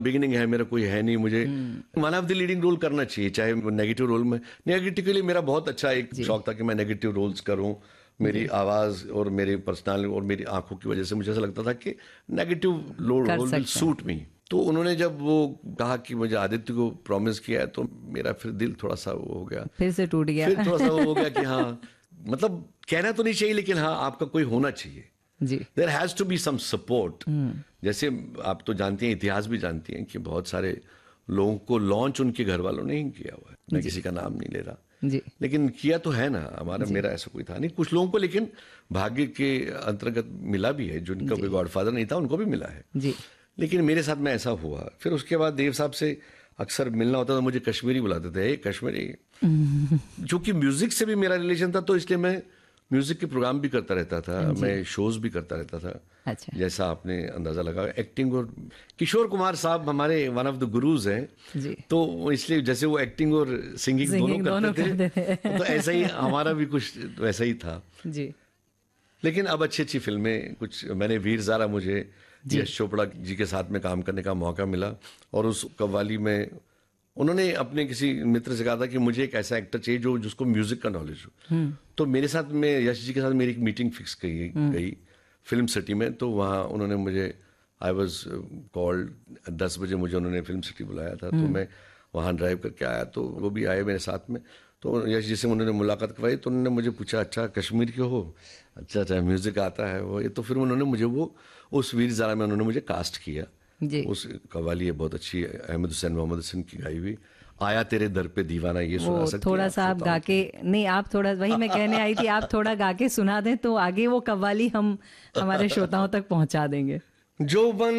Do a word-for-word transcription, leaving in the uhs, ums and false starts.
Beginning है, मेरा कोई है नहीं, मुझे one of the leading role करना चाहिए, चाहे नेगेटिव रोल में। नेगेटिव के लिए मेरा बहुत अच्छा एक शौक था कि मैं नेगेटिव रोल्स करूं। मेरी आवाज और मेरी पर्सनालिटी और मेरी आंखों की वजह से मुझे ऐसा लगता था कि negative role will suit me. तो उन्होंने जब वो कहा कि मुझे आदित्य को प्रॉमिस किया है, तो मेरा फिर दिल थोड़ा सा वो हो गया, फिर से टूट गया, फिर थोड़ा सा वो हो गया कि हाँ, मतलब कहना तो नहीं चाहिए, लेकिन हाँ आपका कोई होना चाहिए जी। There has to be some support. जैसे आप तो जानती हैं, इतिहास भी जानती हैं कि बहुत सारे लोगों को लॉन्च उनके घर वालों ने ही किया हुआ है। मैं किसी का नाम नहीं ले रहा जी, लेकिन किया तो है ना। हमारा मेरा ऐसा कोई था नहीं, कुछ लोगों को लेकिन भाग्य के अंतर्गत मिला भी है, जिनका कोई गॉडफादर नहीं था उनको भी मिला है जी। लेकिन मेरे साथ में ऐसा हुआ। फिर उसके बाद देव साहब से अक्सर मिलना होता था, मुझे कश्मीरी बुलाते थे, ए कश्मीरी। जो कि म्यूजिक से भी मेरा रिलेशन था, तो इसलिए मैं म्यूजिक के प्रोग्राम भी करता रहता था, मैं शोज भी करता रहता था। अच्छा। जैसा आपने अंदाजा लगा, एक्टिंग। और किशोर कुमार साहब हमारे वन ऑफ द गुरुज हैं जी। तो इसलिए जैसे वो एक्टिंग और सिंगिंग, सिंगिंग दोनों, दोनों करते, करते थे तो ऐसा ही हमारा भी कुछ वैसा ही था जी। लेकिन अब अच्छी अच्छी फिल्में कुछ, मैंने वीर ज़ारा, मुझे यश चोपड़ा जी के साथ में काम करने का मौका मिला। और उस कव्वाली में उन्होंने अपने किसी मित्र से कहा था कि मुझे एक ऐसा एक्टर चाहिए जो जिसको म्यूजिक का नॉलेज हो। तो मेरे साथ में यश जी के साथ मेरी एक मीटिंग फिक्स गई गई फिल्म सिटी में। तो वहाँ उन्होंने मुझे, आई वॉज कॉल्ड, दस बजे मुझे उन्होंने फिल्म सिटी बुलाया था। तो मैं वहाँ ड्राइव करके आया, तो वो भी आए मेरे साथ में। तो यश जी से उन्होंने मुलाकात करवाई, तो उन्होंने मुझे पूछा, अच्छा कश्मीर के हो, अच्छा अच्छा म्यूजिक आता है वो ये। तो फिर उन्होंने मुझे वो उस वीर ज़ारा में उन्होंने मुझे कास्ट किया जी। उस कव्वाली है बहुत अच्छी, अहमद हुसैन मोहम्मद हसन की गाई हुई, आया तेरे दर पे दीवाना, ये सुना सकते थोड़ा सा आप गा के, नहीं आप थोड़ा, वही मैं कहने आई थी, आप थोड़ा गा के सुना दें तो आगे वो कव्वाली हम हमारे श्रोताओं तक पहुंचा देंगे। जो बन